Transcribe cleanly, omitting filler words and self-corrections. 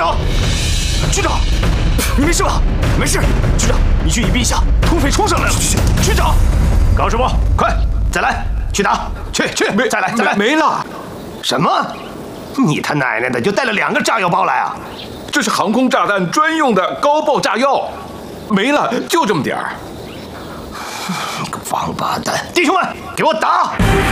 长，局长，你没事吧？没事。局长，你去隐蔽一下，土匪冲上来了。局长，搞什么？快，再来，去打，去，再来。 没了。 什么？你他奶奶的就带了2个炸药包来啊？ 这是航空炸弹专用的高爆炸药，没了，就这么点儿。 你个王八蛋！弟兄们，给我打！